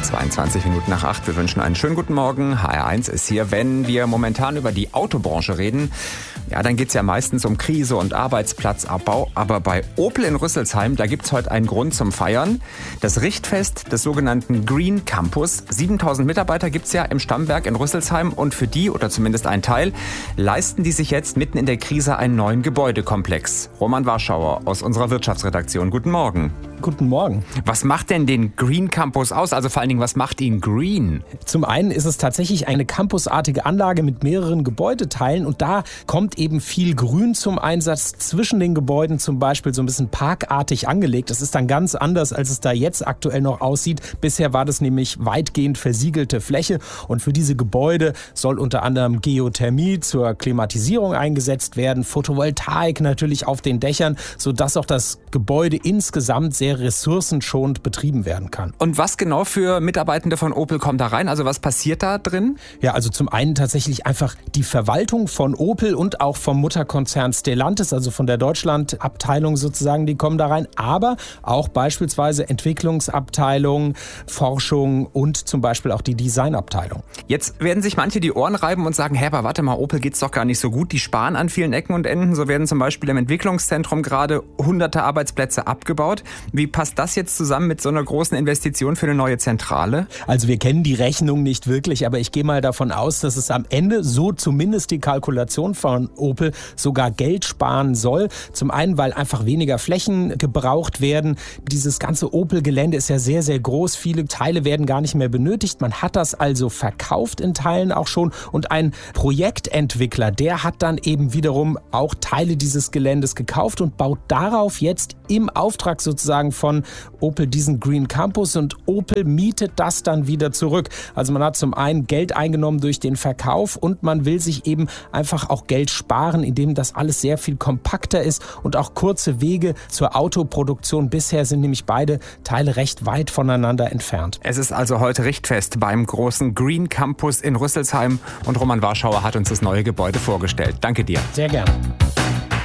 22 Minuten nach 8. Wir wünschen einen schönen guten Morgen. HR1 ist hier. Wenn wir momentan über die Autobranche reden, ja, dann geht es ja meistens um Krise und Arbeitsplatzabbau. Aber bei Opel in Rüsselsheim, da gibt es heute einen Grund zum Feiern. Das Richtfest des sogenannten Green Campus. 7000 Mitarbeiter gibt es ja im Stammwerk in Rüsselsheim. Und für die, oder zumindest ein Teil, leisten die sich jetzt mitten in der Krise einen neuen Gebäudekomplex. Roman Warschauer aus unserer Wirtschaftsredaktion. Guten Morgen. Guten Morgen. Was macht denn den Green Campus aus? Also vor allen Dingen, was macht ihn green? Zum einen ist es tatsächlich eine campusartige Anlage mit mehreren Gebäudeteilen und da kommt eben viel Grün zum Einsatz. Zwischen den Gebäuden zum Beispiel so ein bisschen parkartig angelegt. Das ist dann ganz anders, als es da jetzt aktuell noch aussieht. Bisher war das nämlich weitgehend versiegelte Fläche und für diese Gebäude soll unter anderem Geothermie zur Klimatisierung eingesetzt werden, Photovoltaik natürlich auf den Dächern, sodass auch das Gebäude insgesamt sehr ressourcenschonend betrieben werden kann. Und was genau für Mitarbeitende von Opel kommen da rein? Also was passiert da drin? Ja, also zum einen tatsächlich einfach die Verwaltung von Opel und auch vom Mutterkonzern Stellantis, also von der Deutschland-Abteilung sozusagen, die kommen da rein. Aber auch beispielsweise Entwicklungsabteilung, Forschung und zum Beispiel auch die Designabteilung. Jetzt werden sich manche die Ohren reiben und sagen, aber warte mal, Opel geht's doch gar nicht so gut. Die sparen an vielen Ecken und Enden. So werden zum Beispiel im Entwicklungszentrum gerade hunderte Arbeitsplätze abgebaut. Wie passt das jetzt zusammen mit so einer großen Investition für eine neue Zentrale? Also wir kennen die Rechnung nicht wirklich, aber ich gehe mal davon aus, dass es am Ende, so zumindest die Kalkulation von Opel, sogar Geld sparen soll. Zum einen, weil einfach weniger Flächen gebraucht werden. Dieses ganze Opel-Gelände ist ja sehr, sehr groß. Viele Teile werden gar nicht mehr benötigt. Man hat das also verkauft in Teilen auch schon. Und ein Projektentwickler, der hat dann eben wiederum auch Teile dieses Geländes gekauft und baut darauf jetzt im Auftrag sozusagen von Opel diesen Green Campus und Opel mietet das dann wieder zurück. Also man hat zum einen Geld eingenommen durch den Verkauf und man will sich eben einfach auch Geld sparen, indem das alles sehr viel kompakter ist und auch kurze Wege zur Autoproduktion. Bisher sind nämlich beide Teile recht weit voneinander entfernt. Es ist also heute Richtfest beim großen Green Campus in Rüsselsheim und Roman Warschauer hat uns das neue Gebäude vorgestellt. Danke dir. Sehr gerne.